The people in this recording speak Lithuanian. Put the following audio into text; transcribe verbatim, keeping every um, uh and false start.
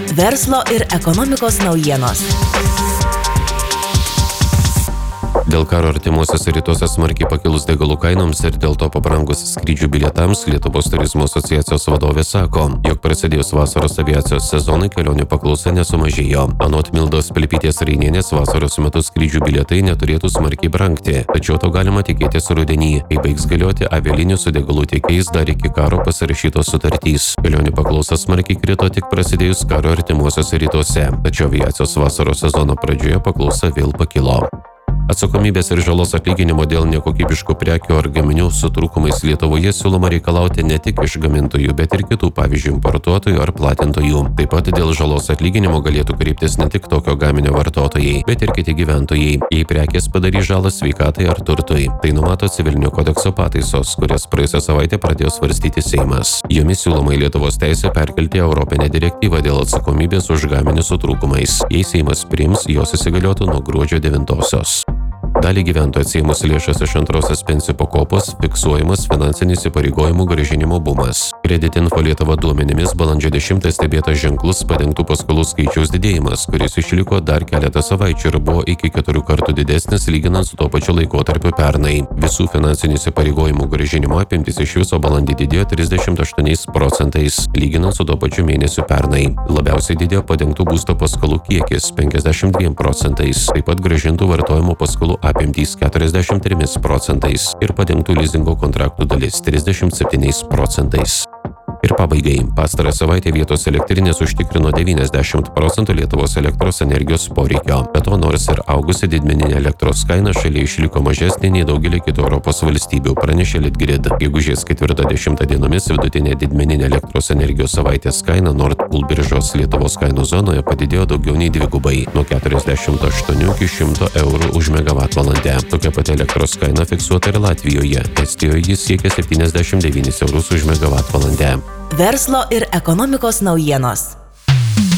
Verslo ir ekonomikos naujienos. Dėl karo artimuosiuose rytuose smarkiai pakilus degalų kainoms ir dėl to pabrangus skrydžių bilietams, Lietuvos turizmo asociacijos vadovė sako, jog prasidėjus vasaros aviacijos sezonui kelionių paklausa nesumažėjo. Anot Mildos Pliapytės Reinienės, vasaros metu skrydžių bilietai neturėtų smarkiai brangti, tačiau to galima tikėtis rudenį, kai baigs galioti avialinijų su degalų tiekėjais dar iki karo pasirašytos sutartys. Kelionių paklausa smarkiai krito tik prasidėjus karo artimuosiuose rytuose, tačiau aviacijos vasaros sezono pradžioje paklausa vėl pakilo. Atsakomybės ir žalos atlyginimo dėl nekokybiškų prekių ar gaminių su trūkumais Lietuvoje siūloma reikalauti ne tik iš gamintojų, bet ir kitų, pavyzdžiui, importuotojų ar platintojų. Taip pat dėl žalos atlyginimo galėtų kreiptis ne tik tokio gaminio vartotojai, bet ir kiti gyventojai, jei prekės padarys žalą sveikatai ar turtui. Tai numato civilinio kodekso pataisos, kurias praėjusią savaitę pradėjo svarstyti Seimas. Jomis siūloma į Lietuvos teisę perkelti Europinę direktyvą dėl atsakomybės už gaminius su trūkumais. Jei Seimas priims, jos įsigaliotų nuo gruodžio devintosios. Dalį gyventojų atsiėmus lėšas iš antrosios pensijų pakopos fiksuojamas finansinis įpareigojimų grąžinimo bumas. Kreditinfo Lietuva duomenimis balandžio dešimtą stebėtas ženklus padengtų paskolų skaičiaus didėjimas, kuris išliko dar keletą savaičių ir buvo iki keturių kartų didesnis lyginant su tuo pačiu laikotarpiu pernai. Visų finansinių įpareigojimų grąžinimo apimtis iš viso balandį didėjo trisdešimt aštuoniais procentais, lyginant su tuo pačiu mėnesiu pernai. Labiausiai didėjo padengtų būsto paskolų kiekis penkiasdešimt dviem procentais, taip pat grąžintų vartojimo paskolų apimtys keturiasdešimt trimis procentais ir padengtų lizingo kontraktų dalis trisdešimt septyniais procentais. Ir pabaigai, pastarą savaitę vietos elektrinės užtikrino devyniasdešimt procentų Lietuvos elektros energijos poreikio. Be to, nors ir augusi didmeninė elektros kaina šalyje išliko mažesnė nei daugelį kitų Europos valstybių, pranešė Litgrid. Gegužės ketvirtą dešimtą dienomis vidutinė didmeninė elektros energijos savaitės kaina Nord Pool biržos Lietuvos kainų zonoje padidėjo daugiau nei dvigubai, nuo keturiasdešimt aštuonių iki šimto eurų už megavatvalandę. Tokia pati elektros kaina fiksuota ir Latvijoje. Estijoje jis siekia septyniasdešimt devynis eurus už megavatvalandę. Verslo ir ekonomikos naujienos.